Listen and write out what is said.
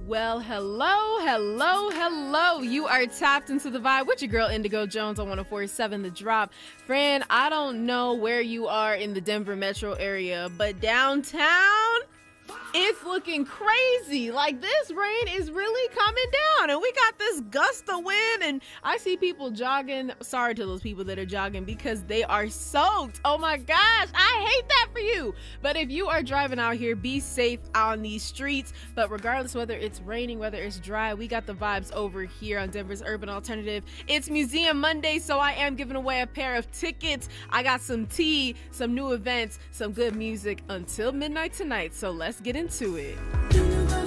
Well, hello. You are tapped into the vibe with your girl Indigo Jones on 104.7 The Drop. Friend, I don't know where you are in the Denver metro area, but downtown, it's looking crazy. Like, this rain is really coming down, and we got this gust of wind, and I see people jogging. Sorry to those people that are jogging because they are soaked. Oh my gosh, I hate that for you. But if you are driving out here, be safe on these streets. But regardless whether it's raining, whether it's dry, we got the vibes over here on Denver's Urban Alternative. It's Museum Monday, so I am giving away a pair of tickets. I got some tea, some new events, some good music until midnight tonight. So let's get into it.